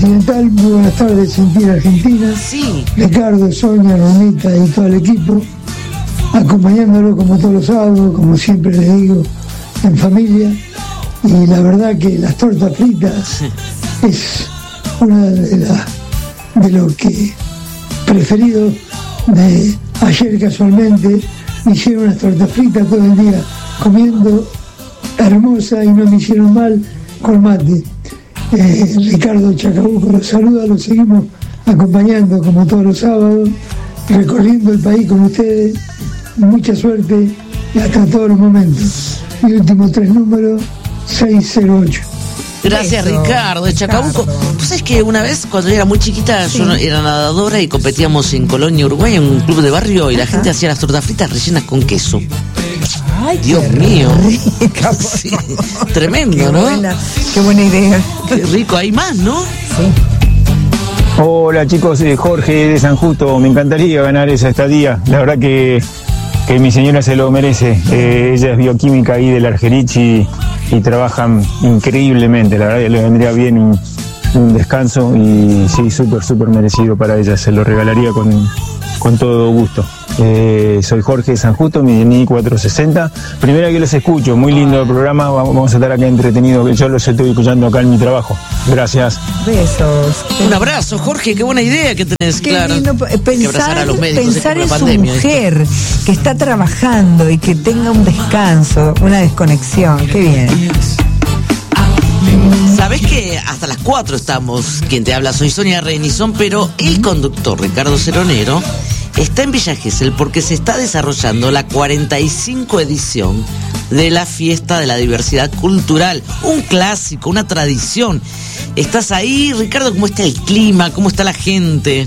Continental. Muy buenas tardes, Sentir Argentina. Sí. Ricardo, Sonia, Ronita y todo el equipo, acompañándolo como todos los sábados, como siempre les digo, en familia. Y la verdad que las tortas fritas es una de lo que preferido de ayer. Casualmente me hicieron unas tortas fritas todo el día comiendo, hermosa, y no me hicieron mal, con mate. Ricardo Chacabuco los saluda, los seguimos acompañando como todos los sábados, recorriendo el país con ustedes. Mucha suerte y hasta todos los momentos. Mi último 3 números, 608. Gracias, Eso, Ricardo de Chacabuco. ¿Tú sabes que una vez, cuando yo era muy chiquita, sí, yo era nadadora y competíamos en Colonia, Uruguay, en un club de barrio, y la gente hacía las tortas fritas rellenas con queso? Ay, Dios mío. rica, Sí, tremendo, ¿no? Qué buena idea. Qué rico, hay más, ¿no? Sí. Hola chicos, Jorge de San Justo. Me encantaría ganar esa estadía. La verdad que mi señora se lo merece. Ella es bioquímica ahí del Argerich y trabajan increíblemente. La verdad que le vendría bien un descanso y sí, súper merecido para ella. Se lo regalaría con todo gusto. Soy Jorge de San Justo, mi DNI 460. Primera que los escucho, muy lindo el programa. Vamos a estar acá entretenido. Yo los estoy escuchando acá en mi trabajo. Gracias. Besos. Un abrazo, Jorge, qué buena idea que tenés, Qué claro. lindo Que abrazar a los médicos pensar por en la su pandemia, mujer que está trabajando y que tenga un descanso, una desconexión. Qué bien. Sabés que hasta las 4 estamos. Quien te habla, soy Sonia Reinizón, pero el conductor Ricardo Ceronero está en Villa Gesell porque se está desarrollando la 45 edición de la Fiesta de la Diversidad Cultural. Un clásico, una tradición. ¿Estás ahí, Ricardo? ¿Cómo está el clima? ¿Cómo está la gente?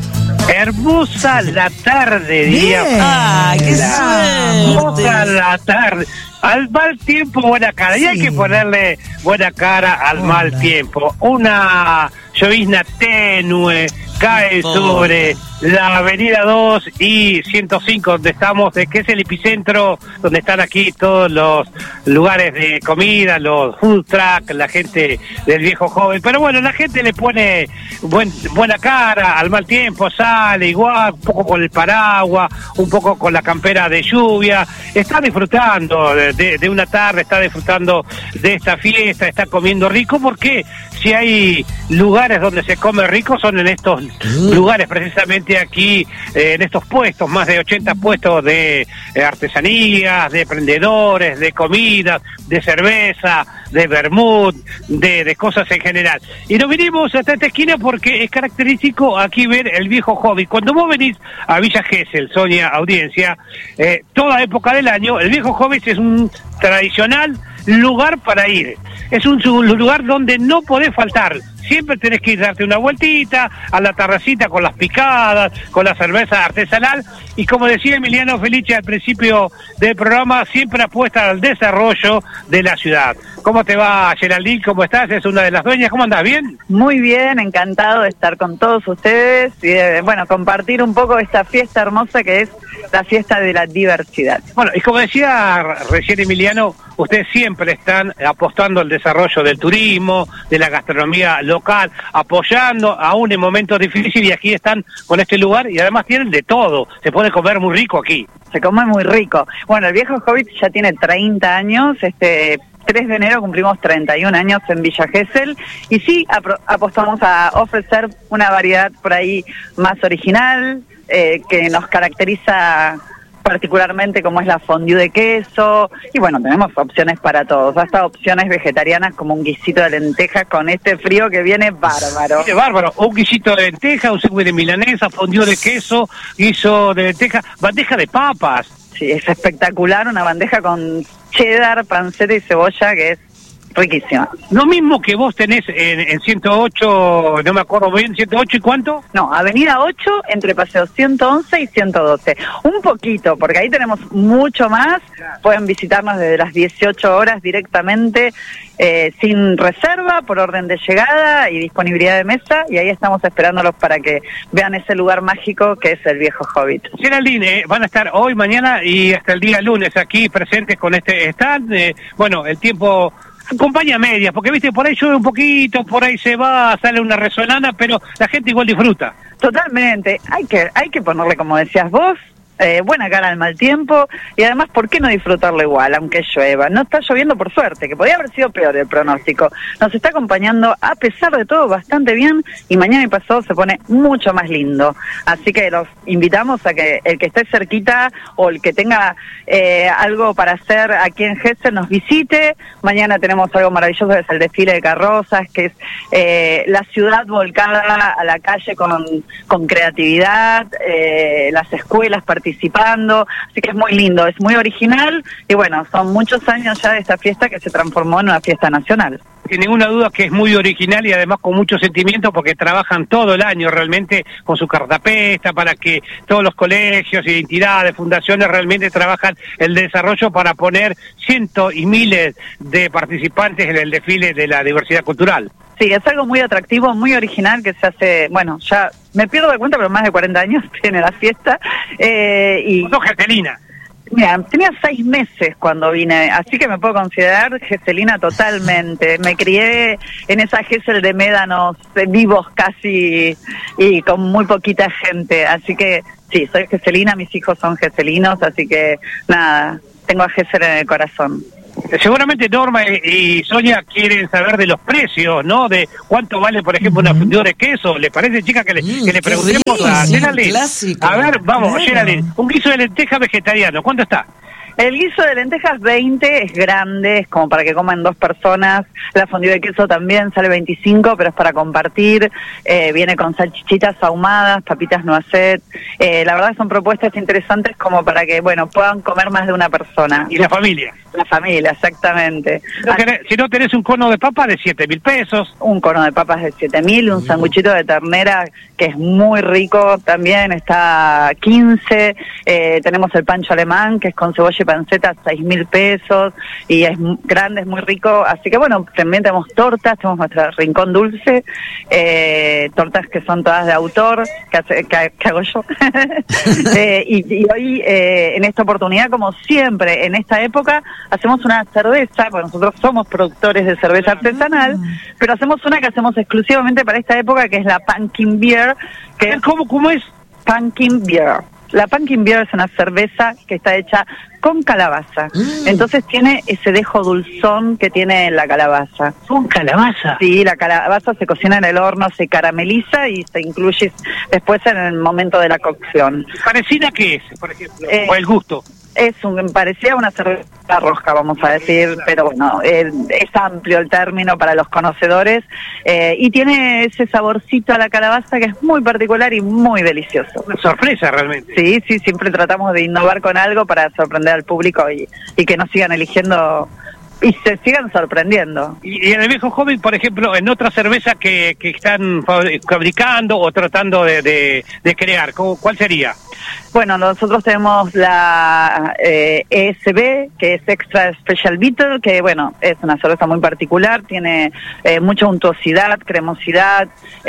Hermosa la tarde, diría. ¡Ay, qué Hermosa suerte! la tarde. Al mal tiempo, buena cara. Y hay que ponerle buena cara al mal tiempo. Una llovizna tenue cae sobre la avenida 2 y 105, donde estamos, que es el epicentro, donde están aquí todos los lugares de comida, los food truck, la gente del viejo joven. Pero bueno, la gente le pone buena cara al mal tiempo, sale igual, un poco con el paraguas, un poco con la campera de lluvia, está disfrutando de una tarde, está disfrutando de esta fiesta, está comiendo rico, porque si hay lugares donde se come rico son en estos lugares, precisamente aquí, en estos puestos, más de 80 puestos de artesanías, de emprendedores, de comida, de cerveza, de vermut, de cosas en general. Y nos vinimos hasta esta esquina porque es característico aquí ver el viejo hobby. Cuando vos venís a Villa Gesell, Sonia, audiencia, toda época del año, el viejo hobby es un tradicional lugar para ir. Es un lugar donde no podés faltar. Siempre tenés que ir, darte una vueltita a la terracita con las picadas, con la cerveza artesanal, y como decía Emiliano Felice al principio del programa, siempre apuesta al desarrollo de la ciudad. ¿Cómo te va, Geraldine? ¿Cómo estás? Es una de las dueñas. ¿Cómo andás? ¿Bien? Muy bien, encantado de estar con todos ustedes y de, compartir un poco esta fiesta hermosa que es la fiesta de la diversidad. Bueno, y como decía recién Emiliano, ustedes siempre están apostando al desarrollo del turismo, de la gastronomía local, apoyando aún en momentos difíciles, y aquí están con este lugar, y además tienen de todo, se puede comer muy rico aquí. Se come muy rico. Bueno, el viejo Hobbit ya tiene 30 años, 3 de enero cumplimos 31 años en Villa Gesell, y sí, apostamos a ofrecer una variedad por ahí más original, que nos caracteriza particularmente, como es la fondue de queso, y bueno, tenemos opciones para todos, hasta opciones vegetarianas como un guisito de lentejas con este frío que viene bárbaro. ¡Qué bárbaro! Un guisito de lenteja, un sándwich de milanesa, fondue de queso, guiso de lenteja, bandeja de papas. Sí, es espectacular, una bandeja con cheddar, panceta y cebolla que es riquísima. Lo mismo que vos tenés en 108, no me acuerdo bien, 108 y cuánto. No, Avenida 8, entre Paseo 111 y 112. Un poquito, porque ahí tenemos mucho más. Pueden visitarnos desde las 18 horas directamente, sin reserva, por orden de llegada y disponibilidad de mesa. Y ahí estamos esperándolos para que vean ese lugar mágico que es el viejo Hobbit. Geraldine, van a estar hoy, mañana y hasta el día lunes aquí presentes con este stand. Bueno, el tiempo compañía media, porque viste, por ahí llueve un poquito, por ahí se va, sale una resolana, pero la gente igual disfruta. Totalmente, hay que ponerle, como decías vos, buena cara al mal tiempo, y además, ¿por qué no disfrutarlo igual, aunque llueva? No está lloviendo por suerte, que podría haber sido peor el pronóstico. Nos está acompañando, a pesar de todo, bastante bien, y mañana y pasado se pone mucho más lindo. Así que los invitamos a que el que esté cerquita o el que tenga algo para hacer aquí en Gesell nos visite. Mañana tenemos algo maravilloso, que es el desfile de carrozas, que es la ciudad volcada a la calle con creatividad, las escuelas participando, así que es muy lindo, es muy original, y bueno, son muchos años ya de esta fiesta que se transformó en una fiesta nacional. Sin ninguna duda que es muy original y además con mucho sentimiento, porque trabajan todo el año realmente con su cartapesta para que todos los colegios, identidades, fundaciones realmente trabajan el desarrollo para poner cientos y miles de participantes en el desfile de la diversidad cultural. Sí, es algo muy atractivo, muy original, que se hace, bueno, ya me pierdo de cuenta, pero más de 40 años tiene la fiesta. ¿Sos gesellina? Mira, tenía 6 meses cuando vine, así que me puedo considerar gesellina totalmente. Me crié en esa Gesell de médanos vivos casi y con muy poquita gente, así que sí, soy gesellina, mis hijos son geselinos, así que nada, tengo a Gesell en el corazón. Seguramente Norma y Sonia quieren saber de los precios, ¿no? De cuánto vale, por ejemplo, una fundidora de queso. ¿Les parece, chicas, que le preguntemos a Geraldine? A ver, vamos, bueno. Geraldine, un guiso de lenteja vegetariano, ¿cuánto está? El guiso de lentejas 20 es grande, es como para que coman 2 personas. La fondue de queso también sale 25, pero es para compartir. Viene con salchichitas ahumadas, papitas noisette. La verdad son propuestas interesantes como para que, bueno, puedan comer más de una persona. ¿Y la familia? La familia, exactamente. Si no tenés un cono de papa de 7.000 pesos. Un cono de papas de 7.000, un sanguchito de ternera que es muy rico, también está 15. Tenemos el pancho alemán, que es con cebolla y panceta, 6.000 pesos, y es grande, es muy rico. Así que bueno, también tenemos tortas, tenemos nuestro rincón dulce, tortas que son todas de autor, que hago yo. Y hoy, en esta oportunidad, como siempre, en esta época, hacemos una cerveza, porque nosotros somos productores de cerveza artesanal, pero hacemos una que hacemos exclusivamente para esta época, que es la Pumpkin Beer. ¿Cómo es? Pumpkin Beer. La Pumpkin Beer es una cerveza que está hecha con calabaza. Entonces tiene ese dejo dulzón que tiene la calabaza. ¿Con calabaza? Sí, la calabaza se cocina en el horno, se carameliza y se incluye después en el momento de la cocción. ¿Parecida qué es, por ejemplo? ¿O el gusto? Parecía una cerveza rosca, vamos a decir, pero bueno, es amplio el término para los conocedores, y tiene ese saborcito a la calabaza que es muy particular y muy delicioso. Una sorpresa realmente. Sí, siempre tratamos de innovar con algo para sorprender al público y que nos sigan eligiendo y se sigan sorprendiendo. Y en el viejo joven, por ejemplo, en otra cerveza que están fabricando o tratando de crear, ¿cuál sería? Bueno, nosotros tenemos la ESB, que es Extra Special Bitter, que bueno, es una cerveza muy particular, tiene mucha untuosidad, cremosidad,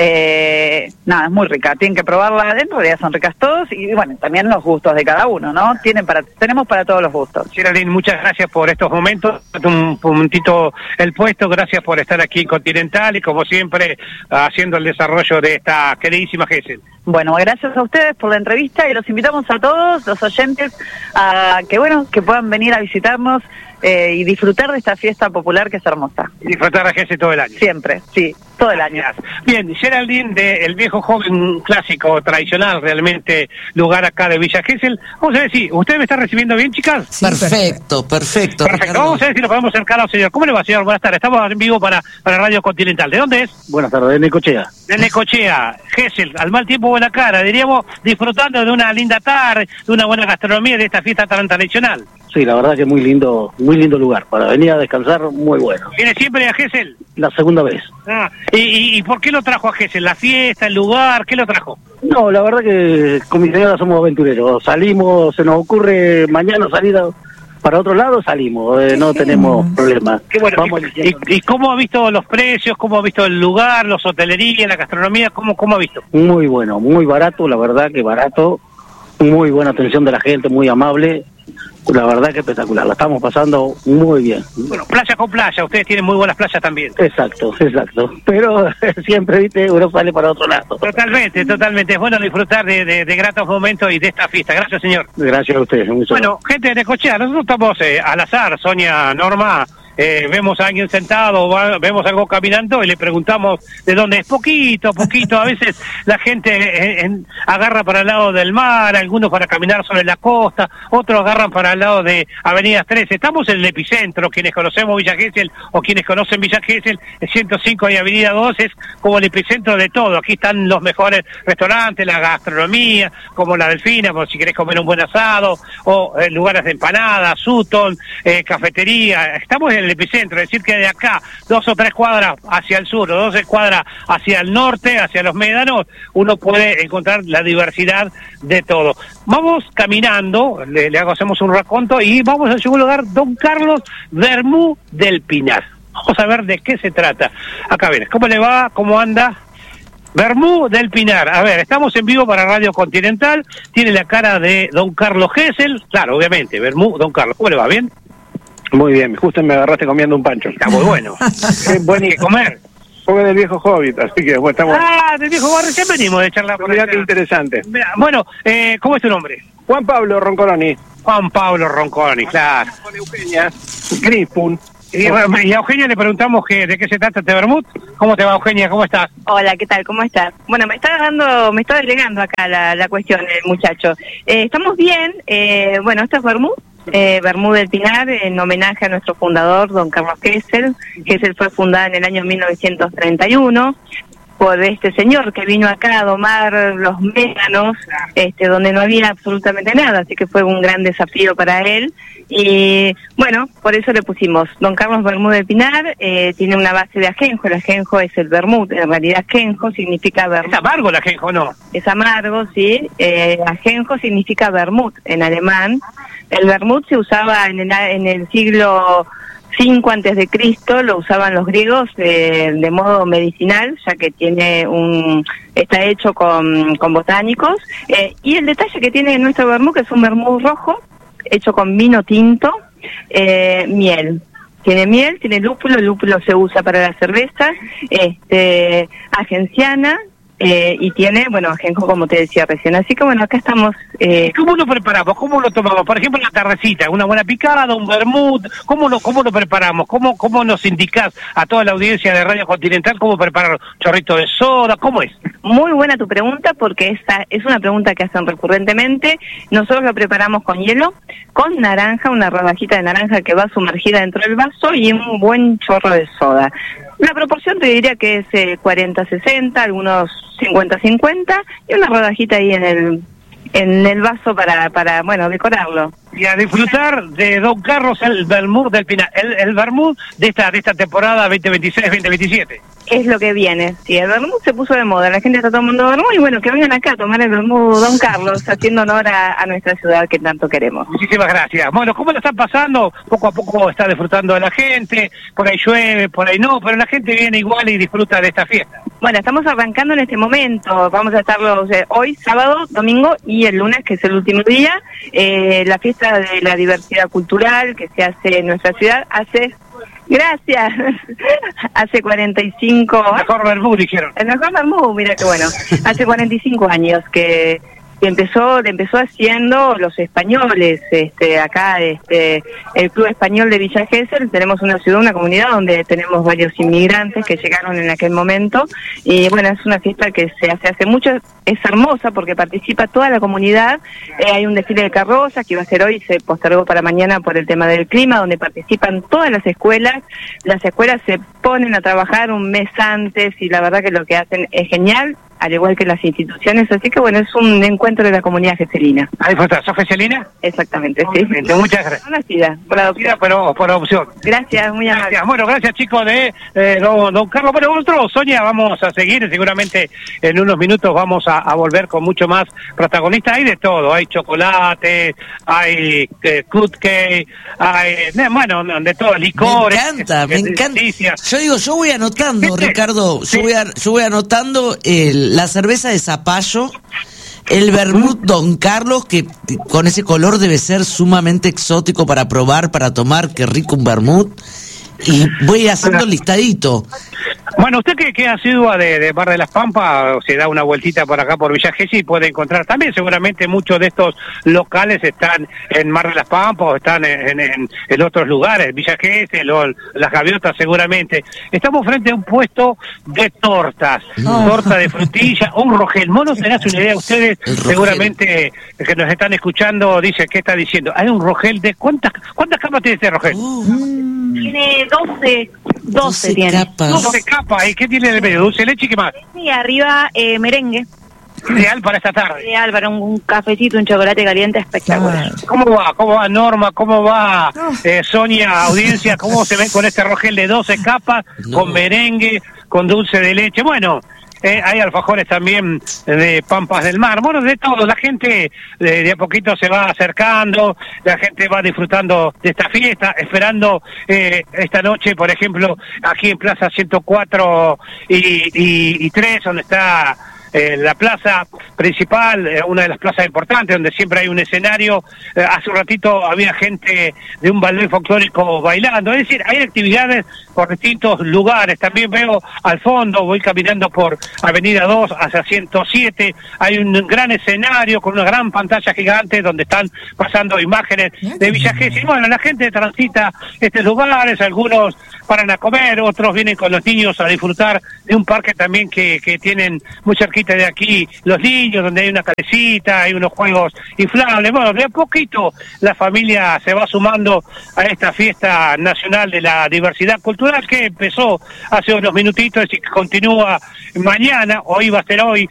nada, es muy rica, tienen que probarla, en realidad son ricas todos, y bueno, también los gustos de cada uno, ¿no? Tenemos para todos los gustos. Geraldine, muchas gracias por estos momentos, un puntito el puesto, gracias por estar aquí en Continental y como siempre haciendo el desarrollo de esta queridísima Gesell. Bueno, gracias a ustedes por la entrevista y los invitamos a todos los oyentes a que puedan venir a visitarnos y disfrutar de esta fiesta popular que es hermosa. Y disfrutar de Gesell todo el año. Siempre, sí, todo el año. Bien, Geraldine, del viejo joven clásico, tradicional, realmente lugar acá de Villa Gesell. Vamos a ver si usted me está recibiendo bien, chicas. Sí, perfecto. Perfecto, vamos a ver si lo podemos acercar al señor. ¿Cómo le va, señor? Buenas tardes, estamos en vivo para Radio Continental. ¿De dónde es? Buenas tardes, de Necochea. De Necochea, Gesell, al mal tiempo buena cara, diríamos, disfrutando de una linda tarde, de una buena gastronomía de esta fiesta tan tradicional. Sí, la verdad que muy lindo lugar, para venir a descansar, muy bueno. ¿Viene siempre a Gesell? La segunda vez. ¿Y por qué lo trajo a Gesell? ¿La fiesta, el lugar? ¿Qué lo trajo? No, la verdad que con mi señora somos aventureros, salimos, se nos ocurre mañana salir para otro lado, salimos, no tenemos problemas. Qué bueno. ¿Y cómo ha visto los precios? ¿Cómo ha visto el lugar, los hotelerías, la gastronomía? ¿Cómo ha visto? Muy bueno, muy barato, la verdad que barato, muy buena atención de la gente, muy amable. la verdad que espectacular, la estamos pasando muy bien. Bueno, playa con playa, ustedes tienen muy buenas playas también. Exacto, pero siempre, viste, uno sale para otro lado. Totalmente, es bueno disfrutar de gratos momentos y de esta fiesta. Gracias, señor. Gracias a ustedes. Bueno, gente de Necochea, nosotros estamos al azar, Sonia, Norma, vemos a alguien sentado, vemos algo caminando y le preguntamos de dónde es. Poquito, a veces la gente agarra para el lado del mar, algunos para caminar sobre la costa, otros agarran para el lado de Avenidas 13. Estamos en el epicentro, quienes conocemos Villa Gesell o quienes conocen Villa Gesell, el 105 y Avenida 2 es como el epicentro de todo. Aquí están los mejores restaurantes, la gastronomía, como la Delfina, por si querés comer un buen asado, o lugares de empanadas, Sutton, cafetería. Estamos en el epicentro, es decir que de acá 2 o 3 cuadras hacia el sur o 12 cuadras hacia el norte, hacia los médanos, uno puede encontrar la diversidad de todo. Vamos caminando, hacemos un raconto y vamos al segundo lugar, Don Carlos Bermú del Pinar. Vamos a ver de qué se trata. Acá ven, ¿cómo le va? ¿Cómo anda? Bermú del Pinar. A ver, estamos en vivo para Radio Continental, tiene la cara de Don Carlos Gesell, claro, obviamente, Bermú, Don Carlos. ¿Cómo le va? ¿Bien? Muy bien, justo me agarraste comiendo un pancho. Está muy bueno. Es buenísimo. Comer. Fue del viejo Hobbit, así que bueno, estamos... del viejo Hobbit, recién venimos de charlar por acá. acá. Interesante. Bueno, ¿cómo es tu nombre? Juan Pablo Roncoloni. Juan Pablo Roncoloni, claro. Con Eugenia Grispun. Y a Eugenia le preguntamos de qué se trata este vermut. ¿Cómo te va, Eugenia? ¿Cómo estás? Hola, ¿qué tal? ¿Cómo estás? Bueno, me está delegando acá la cuestión el muchacho. Estamos bien, bueno, esto es vermut. Bermú del Pinar, en homenaje a nuestro fundador, don Carlos Gesell. Gesell fue fundada en el año 1931 por este señor que vino acá a domar los médanos, donde no había absolutamente nada, así que fue un gran desafío para él. Y bueno, por eso le pusimos Don Carlos Bermú del Pinar. Tiene una base de ajenjo, el ajenjo es el vermut, en realidad ajenjo significa vermut. ¿Es amargo el ajenjo, no? Es amargo, sí. Ajenjo significa vermut en alemán. El vermut se usaba en el siglo 5 antes de Cristo, lo usaban los griegos de modo medicinal, ya que está hecho con botánicos. Y el detalle que tiene nuestro vermut, que es un vermut rojo, hecho con vino tinto, miel. Tiene miel, tiene lúpulo, el lúpulo se usa para la cerveza, agenciana, y tiene, bueno, ajenjo, como te decía recién. Así que bueno, acá estamos. ¿Cómo lo preparamos? ¿Cómo lo tomamos? Por ejemplo, en la tardecita, una buena picada, un vermut. ¿Cómo lo preparamos? ¿Cómo nos indicás a toda la audiencia de Radio Continental cómo preparar chorrito de soda? ¿Cómo es? Muy buena tu pregunta, porque esta es una pregunta que hacen recurrentemente. Nosotros lo preparamos con hielo, con naranja, una rodajita de naranja que va sumergida dentro del vaso y un buen chorro de soda. La proporción te diría que es 40-60, algunos 50-50, y una rodajita ahí en el vaso para bueno, decorarlo. Y a disfrutar de Don Carlos el Bermú del Pinar, el vermut de esta temporada 2026-2027. Es lo que viene. Sí, el vermut se puso de moda, la gente está tomando vermut y bueno, que vengan acá a tomar el vermut Don Carlos, haciendo honor a nuestra ciudad que tanto queremos. Muchísimas gracias. Bueno, ¿cómo lo están pasando? Poco a poco está disfrutando de la gente, por ahí llueve, por ahí no, pero la gente viene igual y disfruta de esta fiesta. Bueno, estamos arrancando en este momento, vamos a estar hoy, sábado, domingo y el lunes, que es el último día, la fiesta de la diversidad cultural que se hace en nuestra ciudad hace 45... El mejor vermú, dijeron. El mejor vermú, mira qué bueno. Hace 45 años que empezó haciendo los españoles, acá, el Club Español de Villa Gesell. Tenemos una ciudad, una comunidad donde tenemos varios inmigrantes que llegaron en aquel momento, y bueno, es una fiesta que se hace mucho, es hermosa porque participa toda la comunidad. Hay un desfile de carrozas que iba a ser hoy, se postergó para mañana por el tema del clima, donde participan todas las escuelas se ponen a trabajar un mes antes, y la verdad que lo que hacen es genial, al igual que las instituciones, así que bueno, es un encuentro de la comunidad gesellina. Ahí fue, ¿sos gesellina? Exactamente, sí. Muchas gracias. Una nacida, por adopción. Pero por adopción. Gracias, muy amable. Gracias. Bueno, gracias chicos de don Carlos. Bueno, nosotros, Sonia, vamos a seguir, seguramente en unos minutos vamos a volver con mucho más protagonistas. Hay de todo, hay chocolate, hay cupcake, hay, bueno, de todo, licores. Me encanta. Yo voy anotando, Ricardo, yo voy anotando la cerveza de zapallo, El vermut Don Carlos, que con ese color debe ser sumamente exótico para probar, para tomar, qué rico un vermut. Y voy haciendo el listadito. Bueno, usted que ha sido de Mar de las Pampas, se da una vueltita por acá por Villa Gesell y puede encontrar también, seguramente muchos de estos locales están en Mar de las Pampas o están en otros lugares, Villa Gesell o Las Gaviotas seguramente. Estamos frente a un puesto de tortas, torta de frutilla, un rogel. Mono, tenés una idea ustedes, seguramente que nos están escuchando, dice, ¿qué está diciendo? Hay un rogel de, ¿cuántas capas tiene este rogel? Tiene 12 tiene. Capas. 12 capas. ¿Y qué tiene en el medio? ¿Dulce de leche y qué más? Y arriba merengue. Ideal para esta tarde. Ideal para un cafecito, un chocolate caliente espectacular. ¿Cómo va Norma? ¿Cómo va Sonia, audiencia? ¿Cómo se ven con este rogel de 12 capas, con merengue, con dulce de leche? Bueno, hay alfajores también de Pampas del Mar. Bueno, de todo. La gente de a poquito se va acercando, la gente va disfrutando de esta fiesta, esperando esta noche, por ejemplo, aquí en Plaza 104 y 3, donde está la plaza principal, una de las plazas importantes donde siempre hay un escenario. Hace un ratito había gente de un ballet folclórico bailando, es decir, hay actividades por distintos lugares. También veo al fondo, voy caminando por Avenida 2 hacia 107, hay un gran escenario con una gran pantalla gigante donde están pasando imágenes de Villa Gesell. Bueno, la gente transita estos lugares, algunos paran a comer, otros vienen con los niños a disfrutar de un parque también que tienen muy cerquita de aquí los niños, donde hay una calecita, hay unos juegos inflables. Bueno, de a poquito la familia se va sumando a esta fiesta nacional de la diversidad cultural que empezó hace unos minutitos y que continúa mañana, hoy va a ser hoy,